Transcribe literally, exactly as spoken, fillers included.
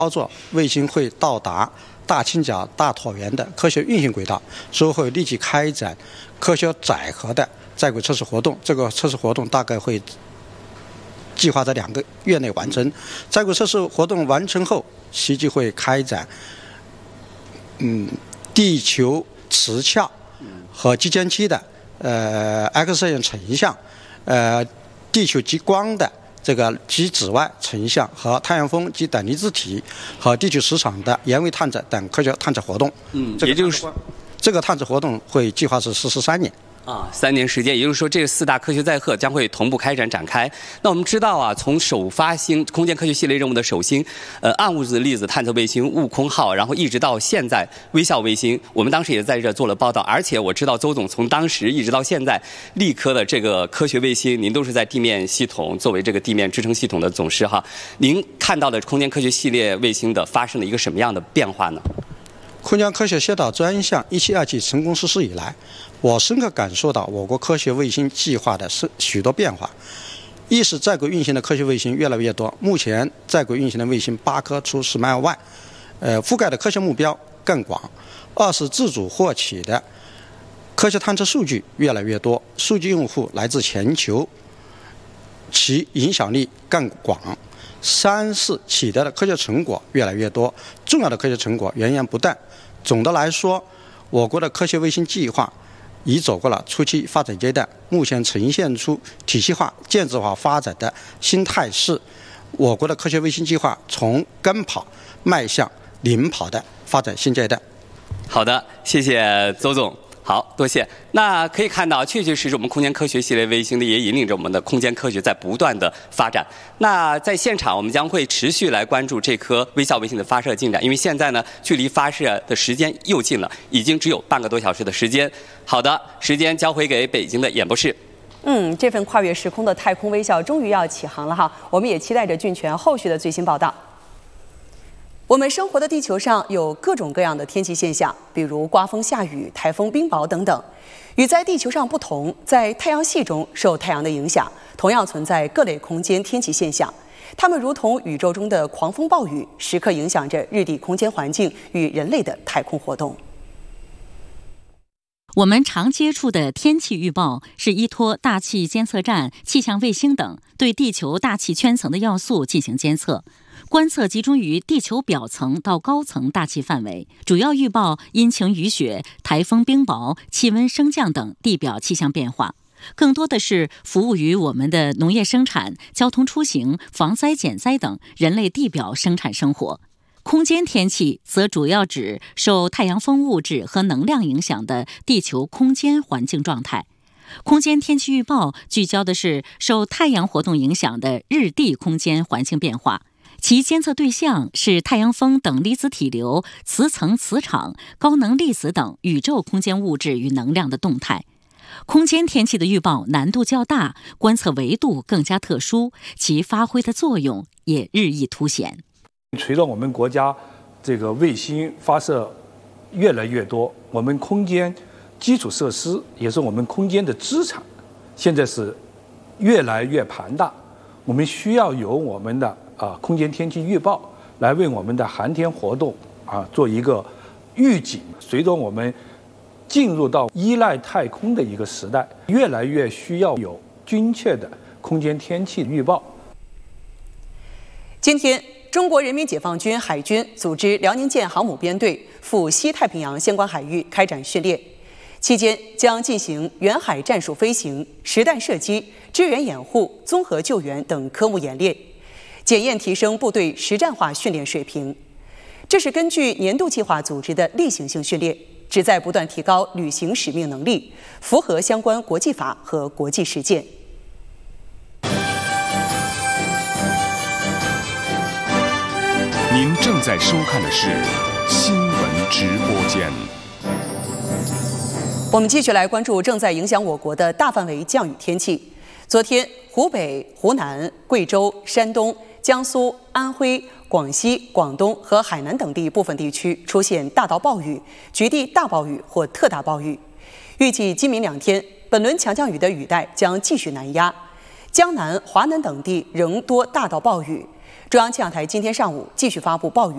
操作，卫星会到达大青角大椭圆的科学运行轨道，之后会立即开展科学载荷的在轨测试活动。这个测试活动大概会计划在两个月内完成。在轨测试活动完成后，实际会开展嗯地球磁壳和基间期的呃 X 射线成像，呃地球极光的这个极紫外成像和太阳风及等离子体和地球磁场的盐位探测等科学探测活动。 嗯， 这个也就是这个探测活动会计划是实施三年。 啊，三年时间，也就是说，这四大科学载荷将会同步开展展开。那我们知道啊，从首发星空间科学系列任务的首星，呃，暗物质粒子探测卫星悟空号，然后一直到现在微笑卫星，我们当时也在这做了报道。而且我知道周总从当时一直到现在，力科的这个科学卫星，您都是在地面系统作为这个地面支撑系统的总师哈。您看到的空间科学系列卫星的发生了一个什么样的变化呢？ 空间科学先导专项一期、二期成功实施以来，我深刻感受到我国科学卫星计划的是许多变化。一是在轨运行的科学卫星越来越多，目前在轨运行的卫星八颗除十迈外，呃，覆盖的科学目标更广。二是自主获取的科学探测数据越来越多，数据用户来自全球，其影响力更广。三是取得的科学成果越来越多，重要的科学成果源源不断。总的来说，我国的科学卫星计划已走过了初期发展阶段，目前呈现出体系化、建制化发展的新态势。我国的科学卫星计划从跟跑迈向领跑的发展新阶段。 好的，谢谢邹总。好多谢。那可以看到，确确实实我们空间科学系列卫星的也引领着我们的空间科学在不断的发展。那在现场，我们将会持续来关注这颗微笑卫星的发射进展，因为现在呢，距离发射的时间又近了，已经只有半个多小时的时间。好的，时间交回给北京的演播室。 嗯，这份跨越时空的太空微笑终于要起航了哈，我们也期待着俊全后续的最新报道。我们生活的地球上有各种各样的天气现象，比如刮风下雨、台风、冰雹等等。与在地球上不同，在太阳系中受太阳的影响，同样存在各类空间天气现象。它们如同宇宙中的狂风暴雨，时刻影响着日地空间环境与人类的太空活动。 我们常接触的天气预报是依托大气监测站、气象卫星等对地球大气圈层的要素进行监测。观测集中于地球表层到高层大气范围，主要预报阴晴雨雪、台风冰雹、气温升降等地表气象变化。更多的是服务于我们的农业生产、交通出行、防灾减灾等人类地表生产生活。空间天气则主要指受太阳风物质和能量影响的地球空间环境状态。空间天气预报聚焦的是受太阳活动影响的日地空间环境变化，其监测对象是太阳风等离子体流、磁层磁场、高能粒子等宇宙空间物质与能量的动态。空间天气的预报难度较大，观测维度更加特殊，其发挥的作用也日益凸显。 随着我们国家这个卫星发射越来越多，我们空间基础设施也是我们空间的资产，现在是越来越庞大。我们需要有我们的啊空间天气预报来为我们的航天活动啊做一个预警。随着我们进入到依赖太空的一个时代，越来越需要有精确的空间天气预报。 今天，中国人民解放军海军组织辽宁舰航母编队赴西太平洋相关海域开展训练，期间将进行远海战术飞行、实弹射击、支援掩护、综合救援等科目演练，检验提升部队实战化训练水平。这是根据年度计划组织的例行性训练，旨在不断提高履行使命能力，符合相关国际法和国际实践。 您正在收看的是新闻直播间。 我们继续来关注正在影响我国的大范围降雨天气。昨天，湖北、湖南、贵州、山东、江苏、安徽、广西、广东和海南等地部分地区出现大到暴雨、局地大暴雨或特大暴雨。预计今明两天，本轮强降雨的雨带将继续南压，江南、华南等地仍多大到暴雨。中央气象台今天上午继续发布暴雨